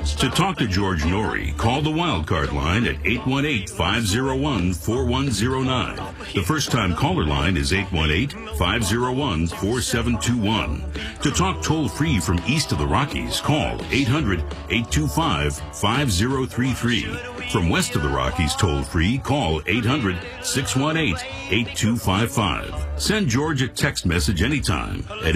To talk to George Norrie, call the Wildcard line at 818-501-4109. The first-time caller line is 818-501-4721. To talk toll-free from east of the Rockies, call 800-825-5033. From west of the Rockies toll-free, call 800-618-8255. Send George a text message anytime at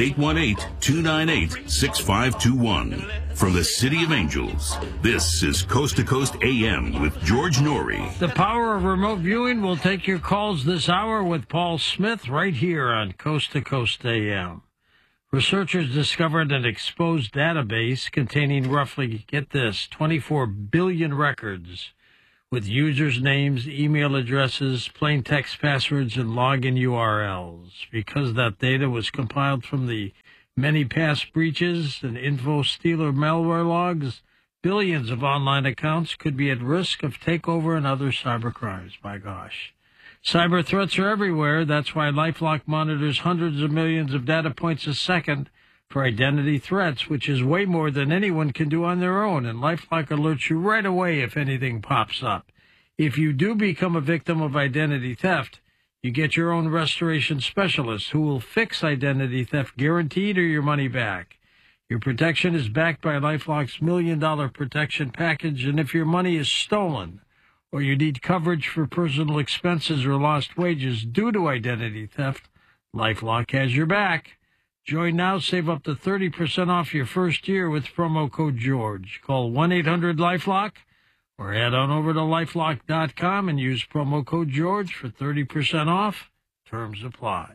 818-298-6521. From the City of Angels, this is Coast to Coast AM with George Norrie. The power of remote viewing will take your calls this hour with Paul Smith right here on Coast to Coast AM. Researchers discovered an exposed database containing roughly, get this, 24 billion records with users' names, email addresses, plain text passwords, and login URLs. Because that data was compiled from the many past breaches and info stealer malware logs, billions of online accounts could be at risk of takeover and other cyber crimes. My gosh. Cyber threats are everywhere. That's why LifeLock monitors hundreds of millions of data points a second for identity threats, which is way more than anyone can do on their own. And LifeLock alerts you right away if anything pops up. If you do become a victim of identity theft, you get your own restoration specialist who will fix identity theft guaranteed or your money back. Your protection is backed by LifeLock's $1 million protection package, and if your money is stolen or you need coverage for personal expenses or lost wages due to identity theft, LifeLock has your back. Join now, save up to 30% off your first year with promo code George. Call 1-800-LifeLock or head on over to LifeLock.com and use promo code George for 30% off. Terms apply.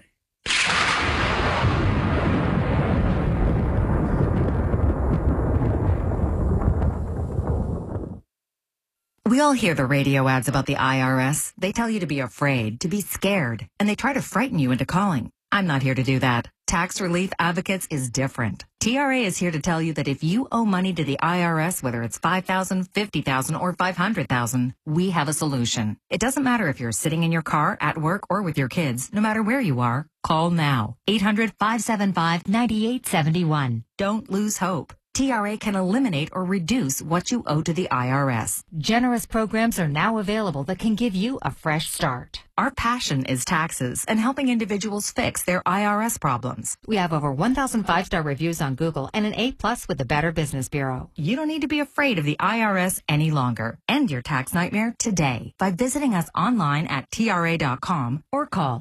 We all hear the radio ads about the IRS. They tell you to be afraid, to be scared, and they try to frighten you into calling. I'm not here to do that. Tax Relief Advocates is different. TRA is here to tell you that if you owe money to the IRS, whether it's $5,000, $50,000, or $500,000, we have a solution. It doesn't matter if you're sitting in your car, at work, or with your kids. No matter where you are, call now. 800-575-9871. Don't lose hope. TRA can eliminate or reduce what you owe to the IRS. Generous programs are now available that can give you a fresh start. Our passion is taxes and helping individuals fix their IRS problems. We have over 1,000 five-star reviews on Google and an A+ with the Better Business Bureau. You don't need to be afraid of the IRS any longer. End your tax nightmare today by visiting us online at TRA.com or call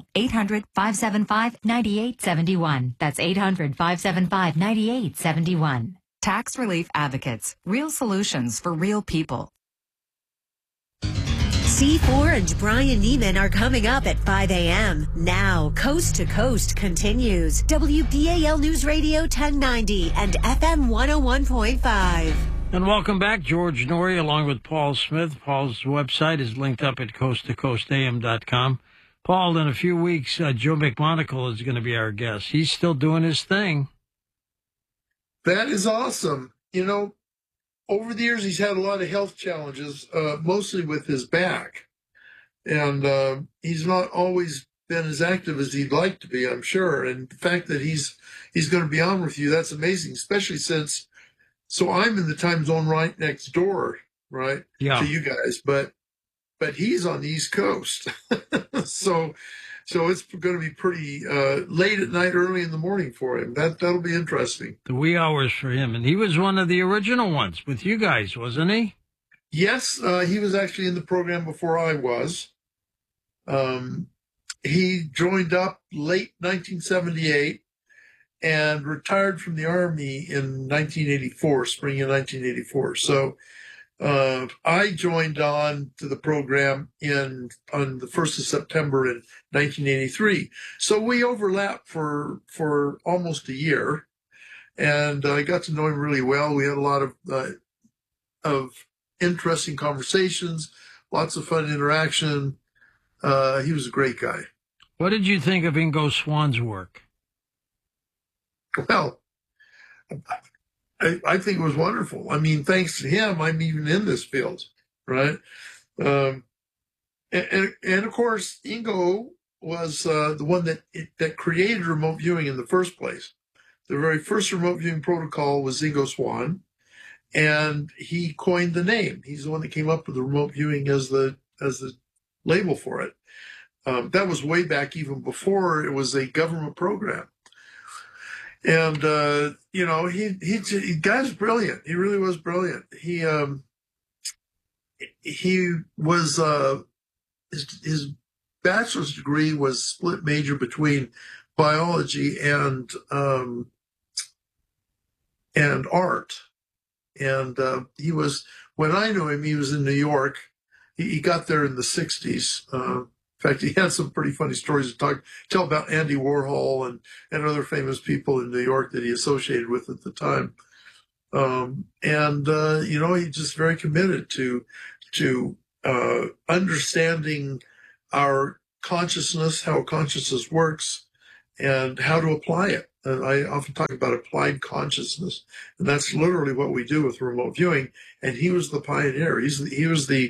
800-575-9871. That's 800-575-9871. Tax Relief Advocates. Real solutions for real people. C4 and Brian Neiman are coming up at 5 a.m. Now, Coast to Coast continues. WBAL News Radio 1090 and FM 101.5. And welcome back, George Norrie, along with Paul Smith. Paul's website is linked up at coasttocoastam.com. Paul, in a few weeks, Joe McMonagle is going to be our guest. He's still doing his thing. That is awesome. You know, over the years, he's had a lot of health challenges, mostly with his back. And he's not always been as active as he'd like to be, I'm sure. And the fact that he's going to be on with you, that's amazing, especially since, so I'm in the time zone right next door, right, to you guys. But he's on the East Coast. So it's going to be pretty late at night, early in the morning for him. That'll be interesting. The wee hours for him. And he was one of the original ones with you guys, wasn't he? Yes, he was actually in the program before I was. He joined up late 1978 and retired from the Army in 1984, spring of 1984. So I joined on to the program on the 1st of September in 1983. So we overlapped for almost a year, and I got to know him really well. We had a lot of interesting conversations, lots of fun interaction. He was a great guy. What did you think of Ingo Swann's work? Well, I think it was wonderful. I mean, thanks to him, I'm even in this field, right? And of course, Ingo was the one that created remote viewing in the first place. The very first remote viewing protocol was Ingo Swann, and he coined the name. He's the one that came up with the remote viewing as the label for it. That was way back even before it was a government program. And, he guy's brilliant. He really was brilliant. He was, his bachelor's degree was split major between biology and art. And he was, when I knew him, he was in New York. He got there in the 60s. In fact, he had some pretty funny stories to tell about Andy Warhol and other famous people in New York that he associated with at the time. He's just very committed to understanding our consciousness, how consciousness works, and how to apply it. And I often talk about applied consciousness, and that's literally what we do with remote viewing. And he was the pioneer. He was the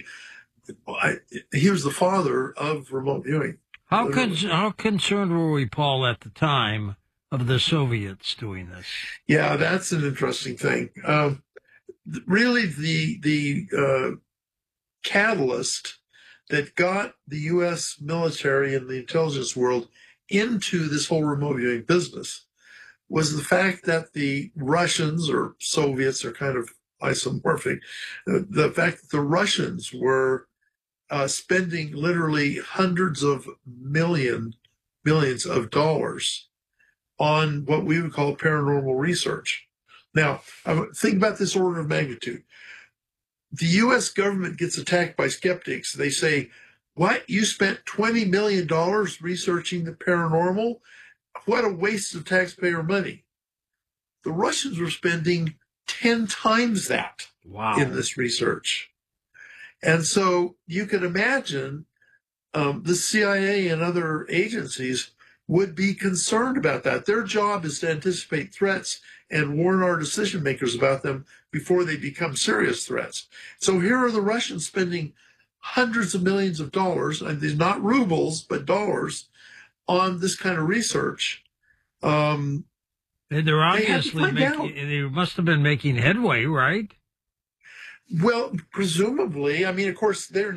father of remote viewing. How concerned were we, Paul, at the time of the Soviets doing this? Yeah, that's an interesting thing. Really, the catalyst that got the U.S. military and the intelligence world into this whole remote viewing business was the fact that the Russians, or Soviets are kind of isomorphic, the fact that the Russians were spending literally hundreds of millions of dollars on what we would call paranormal research. Now, think about this order of magnitude. The U.S. government gets attacked by skeptics. They say, what? You spent $20 million researching the paranormal? What a waste of taxpayer money. The Russians were spending 10 times that in this research. And so you can imagine the CIA and other agencies would be concerned about that. Their job is to anticipate threats and warn our decision makers about them before they become serious threats. So here are the Russians spending hundreds of millions of dollars, and these not rubles, but dollars, on this kind of research. And they're obviously they must have been making headway, right? Well, presumably. I mean, of course, they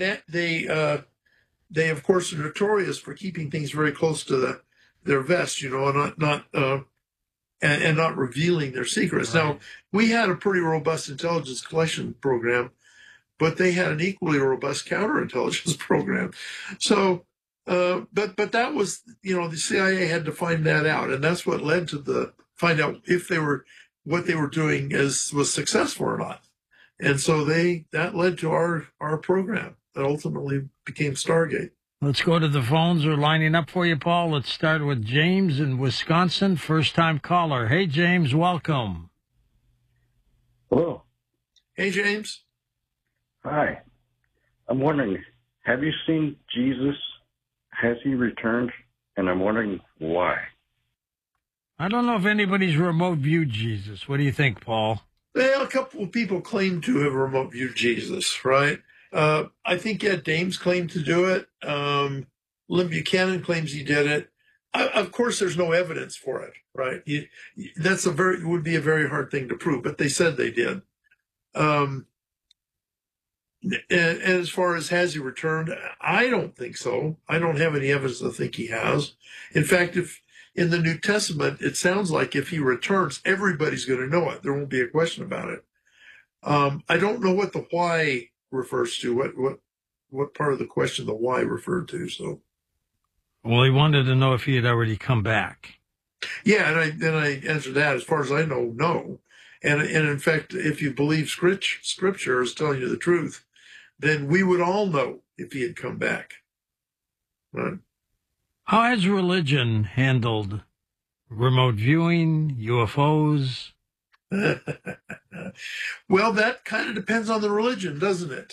of course are notorious for keeping things very close to their vest, and not revealing their secrets. Right. Now, we had a pretty robust intelligence collection program, but they had an equally robust counterintelligence program. So, but that was, the CIA had to find that out, and that's what led to find out if what they were doing was successful or not. And so that led to our program that ultimately became Stargate. Let's go to the phones. We're lining up for you, Paul. Let's start with James in Wisconsin, first-time caller. Hey, James, welcome. Hello. Hey, James. Hi. I'm wondering, have you seen Jesus? Has he returned? And I'm wondering why. I don't know if anybody's remote viewed Jesus. What do you think, Paul? Well, a couple of people claim to have remote viewed Jesus, right? I think Ed Dames claimed to do it. Lynn Buchanan claims he did it. Of course, there's no evidence for it, right? It would be a very hard thing to prove, but they said they did. And as far as has he returned, I don't think so. I don't have any evidence to think he has. In fact, if in the New Testament, it sounds like if he returns, everybody's going to know it. There won't be a question about it. I don't know what the why refers to, what part of the question the why referred to. So, well, he wanted to know if he had already come back. Yeah, and I answered that. As far as I know, no. And in fact, if you believe Scripture is telling you the truth, then we would all know if he had come back. Right? How has religion handled remote viewing, UFOs? Well, that kind of depends on the religion, doesn't it?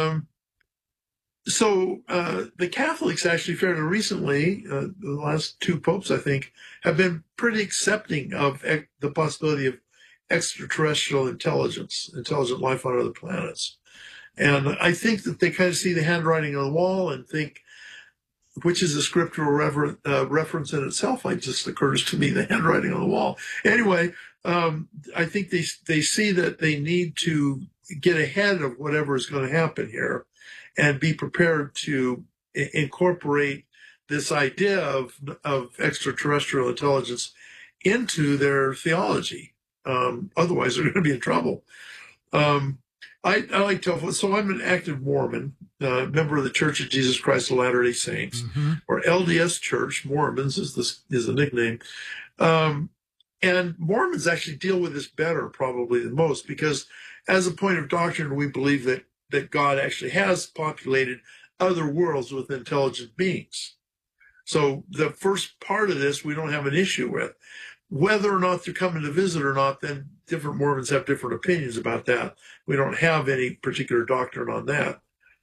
So the Catholics actually fairly recently, the last two popes, I think, have been pretty accepting of the possibility of extraterrestrial intelligent life on other planets. And I think that they kind of see the handwriting on the wall and think, which is a scriptural reference in itself. It just occurs to me, the handwriting on the wall. Anyway, I think they see that they need to get ahead of whatever is going to happen here and be prepared to incorporate this idea of extraterrestrial intelligence into their theology. Otherwise, they're going to be in trouble. I like to, so I'm an active Mormon, member of the Church of Jesus Christ of Latter-day Saints, or LDS Church. Mormons is the nickname. And Mormons actually deal with this better probably than most, because as a point of doctrine, we believe that God actually has populated other worlds with intelligent beings. So the first part of this, we don't have an issue with. Whether or not they're coming to visit or not, then different Mormons have different opinions about that. We don't have any particular doctrine on that.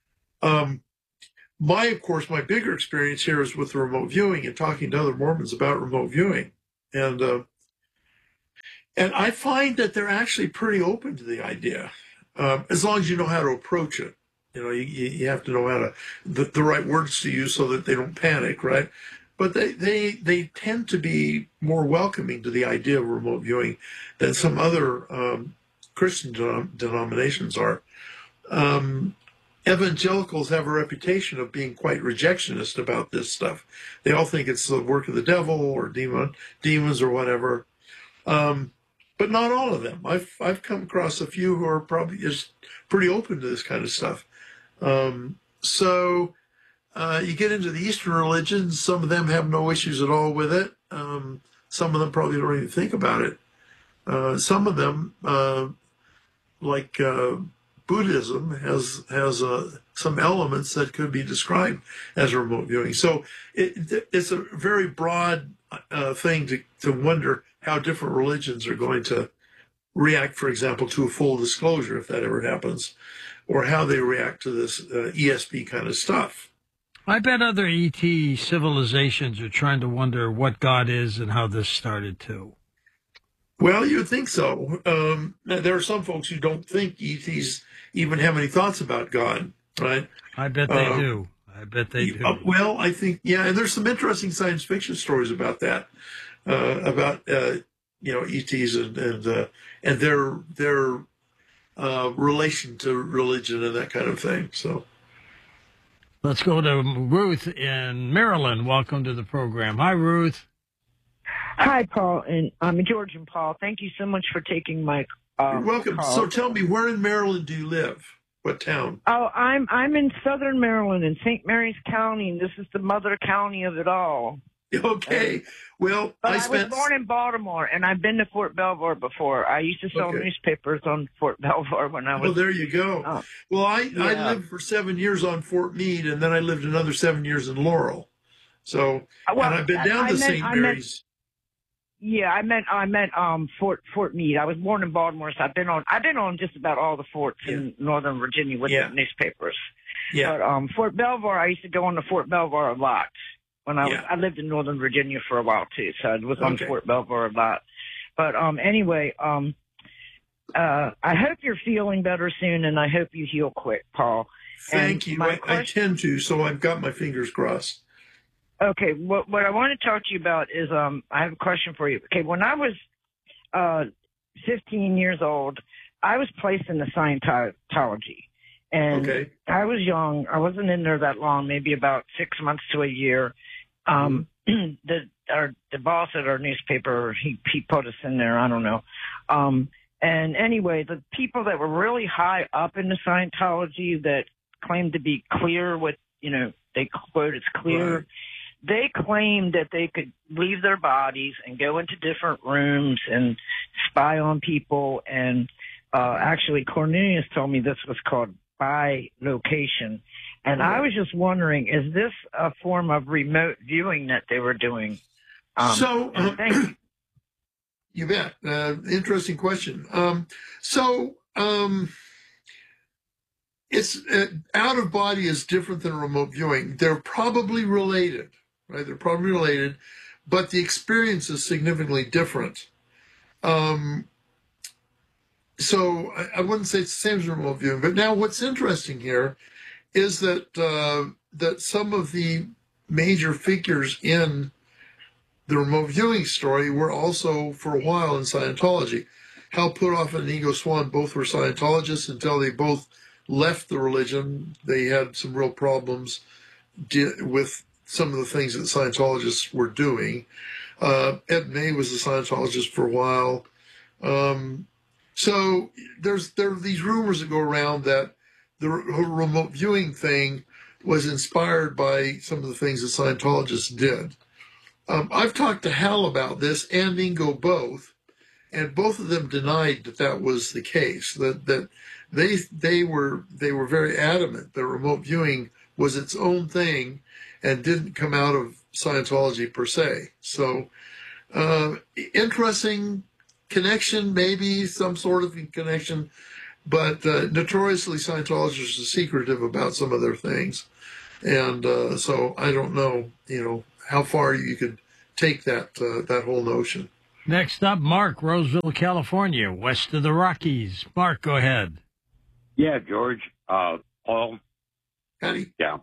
Of course, my bigger experience here is with the remote viewing and talking to other Mormons about remote viewing. And I find that they're actually pretty open to the idea, as long as you know how to approach it. You know, you have to know how to, the right words to use so that they don't panic, right? But they tend to be more welcoming to the idea of remote viewing than some other Christian denominations are. Evangelicals have a reputation of being quite rejectionist about this stuff. They all think it's the work of the devil or demons or whatever. But not all of them. I've come across a few who are probably just pretty open to this kind of stuff. So you get into the Eastern religions, some of them have no issues at all with it. Some of them probably don't even think about it. Some of them, like Buddhism, has some elements that could be described as remote viewing. So it's a very broad thing to wonder how different religions are going to react, for example, to a full disclosure, if that ever happens, or how they react to this ESP kind of stuff. I bet other ET civilizations are trying to wonder what God is and how this started too. Well, you'd think so. There are some folks who don't think ETs even have any thoughts about God, right? I bet they do. I bet they do. Well, I think, yeah, and there's some interesting science fiction stories about that, about ETs and their relation to religion and that kind of thing. So let's go to Ruth in Maryland. Welcome to the program. Hi, Ruth. Hi, Paul, and George and Paul. Thank you so much for taking my You're welcome. call. So tell me, where in Maryland do you live? What town? Oh, I'm in southern Maryland in St. Mary's County. This is the mother county of it all. Okay. Well, But I was born in Baltimore, and I've been to Fort Belvoir before. I used to sell newspapers on Fort Belvoir when I was... Well, there you go. Well, I lived for 7 years on Fort Meade, and then I lived another 7 years in Laurel. So, and I've been down to St. Mary's. Yeah, I meant Fort Meade. I was born in Baltimore, so I've been on just about all the forts in Northern Virginia with the newspapers. Yeah. But Fort Belvoir, I used to go on to Fort Belvoir a lot. When I lived in Northern Virginia for a while too, so I was on Fort Belvoir a lot. But anyway, I hope you're feeling better soon, and I hope you heal quick, Paul. Thank you. I tend to, so I've got my fingers crossed. Okay, what I want to talk to you about is I have a question for you. Okay, when I was 15 years old, I was placed in the Scientology. And I was young. I wasn't in there that long, maybe about 6 months to a year. The boss at our newspaper, he put us in there. I don't know. And anyway, the people that were really high up in the Scientology that claimed to be clear with, they quote, it's clear. Right. They claimed that they could leave their bodies and go into different rooms and spy on people. And actually, Cornelius told me this was called by location. And I was just wondering, is this a form of remote viewing that they were doing? Thank you. You bet. Interesting question. It's out of body is different than remote viewing. They're probably related, right? They're probably related, but the experience is significantly different. So I wouldn't say it's the same as remote viewing. But now what's interesting here is that that some of the major figures in the remote viewing story were also for a while in Scientology. Hal Puthoff and Ingo Swann both were Scientologists until they both left the religion. They had some real problems with some of the things that Scientologists were doing. Ed May was a Scientologist for a while. So there are these rumors that go around that the remote viewing thing was inspired by some of the things that Scientologists did. I've talked to Hal about this and Ingo both, and both of them denied that that was the case. That they were very adamant that remote viewing was its own thing and didn't come out of Scientology per se. So interesting connection, maybe some sort of connection, but notoriously Scientologists are secretive about some of their things. And so I don't know, how far you could take that whole notion. Next up, Mark, Roseville, California, west of the Rockies. Mark, go ahead. Yeah, George. Paul. Howdy. Yeah.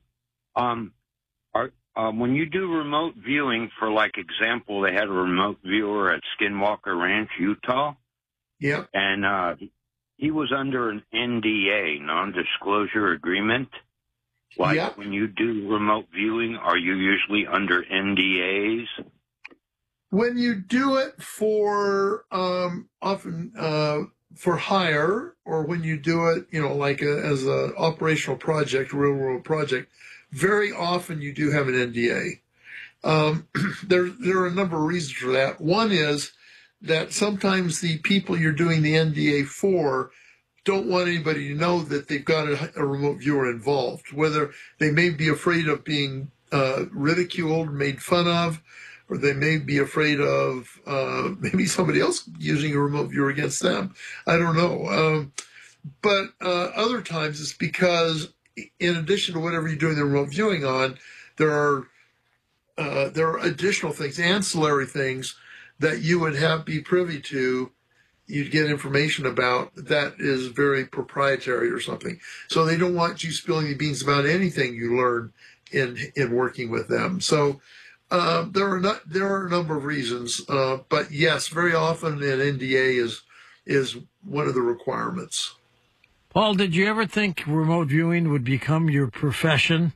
When you do remote viewing, for example, they had a remote viewer at Skinwalker Ranch, Utah. Yeah. And he was under an NDA, non-disclosure agreement. When you do remote viewing, are you usually under NDAs? When you do it for often for hire, or when you do it, as an operational project, real world project, very often you do have an NDA. There are a number of reasons for that. One is that sometimes the people you're doing the NDA for don't want anybody to know that they've got a remote viewer involved, whether they may be afraid of being ridiculed, made fun of, or they may be afraid of maybe somebody else using a remote viewer against them. I don't know. But other times it's because in addition to whatever you're doing the remote viewing on, there are additional things, ancillary things that you would be privy to, you'd get information about that is very proprietary or something. So they don't want you spilling the beans about anything you learn in working with them. So there are a number of reasons, but yes, very often an NDA is one of the requirements. Paul, did you ever think remote viewing would become your profession?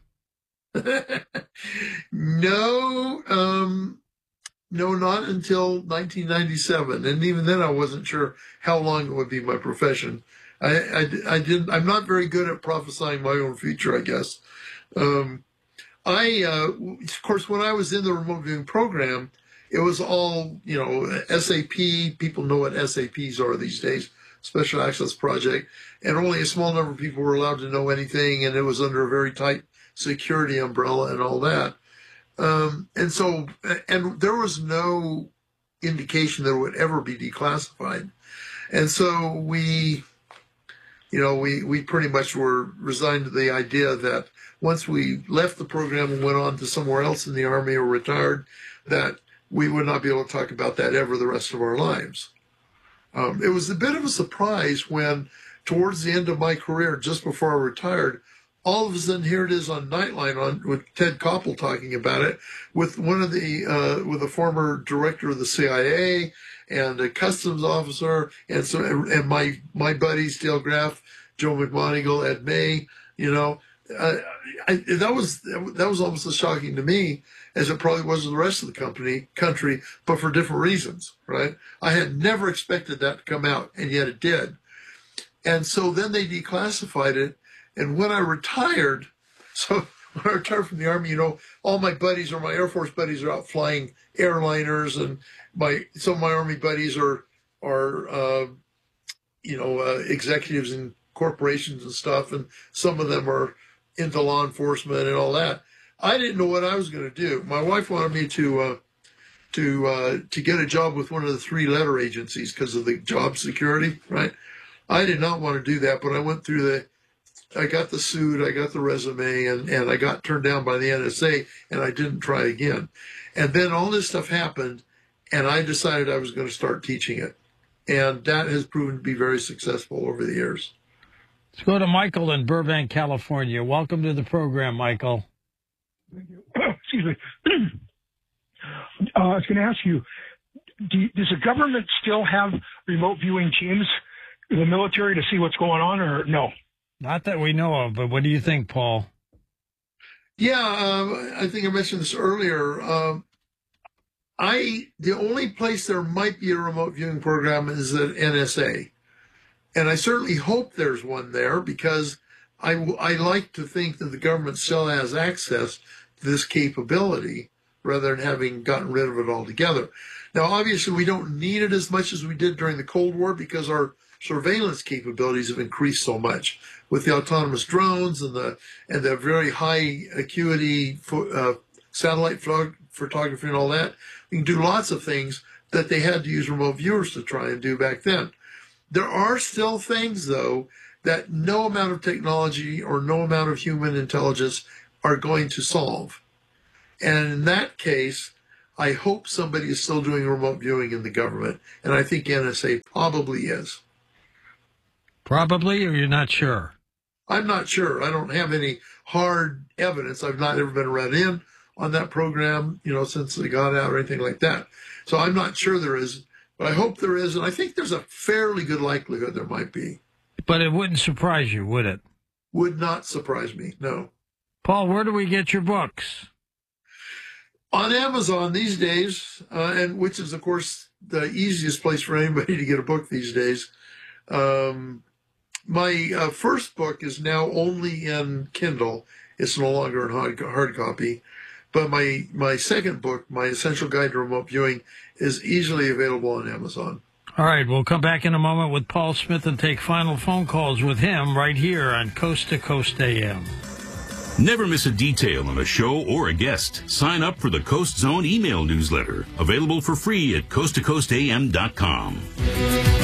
No, not until 1997, and even then I wasn't sure how long it would be my profession. I'm not very good at prophesying my own future, I guess. Of course, when I was in the remote viewing program, it was all, SAP. People know what SAPs are these days, Special Access Project, and only a small number of people were allowed to know anything, and it was under a very tight security umbrella and all that. And there was no indication that it would ever be declassified. And so we pretty much were resigned to the idea that once we left the program and went on to somewhere else in the Army or retired, that we would not be able to talk about that ever the rest of our lives. It was a bit of a surprise when, towards the end of my career, just before I retired, all of a sudden here it is on Nightline with Ted Koppel talking about it, with with a former director of the CIA and a customs officer, and my buddies Dale Graff, Joe McMoneagle, Ed May. That was almost as shocking to me as it probably was to the rest of the country, but for different reasons, right? I had never expected that to come out, and yet it did. And so then they declassified it. And when I retired from the Army, all my buddies or my Air Force buddies are out flying airliners, and some of my Army buddies are executives in corporations and stuff, and some of them are into law enforcement and all that. I didn't know what I was going to do. My wife wanted me to get a job with one of the 3-letter agencies because of the job security, right? I did not want to do that, but I went through I got the suit, I got the resume, and I got turned down by the NSA, and I didn't try again. And then all this stuff happened, and I decided I was going to start teaching it. And that has proven to be very successful over the years. Let's go to Michael in Burbank, California. Welcome to the program, Michael. Thank you. Excuse me. I was going to ask you, does the government still have remote viewing teams in the military to see what's going on, or no? Not that we know of, but what do you think, Paul? Yeah, I think I mentioned this earlier. The only place there might be a remote viewing program is at NSA. And I certainly hope there's one there, because I like to think that the government still has access to this capability rather than having gotten rid of it altogether. Now, obviously, we don't need it as much as we did during the Cold War, because our surveillance capabilities have increased so much with the autonomous drones and the very high acuity satellite photography and all that. We can do lots of things that they had to use remote viewers to try and do back then. There are still things, though, that no amount of technology or no amount of human intelligence are going to solve. And in that case, I hope somebody is still doing remote viewing in the government, and I think NSA probably is. Probably, or you're not sure? I'm not sure. I don't have any hard evidence. I've not ever been read in on that program, since they got out or anything like that. So I'm not sure there is, but I hope there is, and I think there's a fairly good likelihood there might be. But it wouldn't surprise you, would it? Would not surprise me, no. Paul, where do we get your books? On Amazon these days, and which is, of course, the easiest place for anybody to get a book these days. My first book is now only in Kindle. It's no longer in hard copy. But my second book, My Essential Guide to Remote Viewing, is easily available on Amazon. All right, we'll come back in a moment with Paul Smith and take final phone calls with him right here on Coast to Coast AM. Never miss a detail on a show or a guest. Sign up for the Coast Zone email newsletter, available for free at coasttocoastam.com.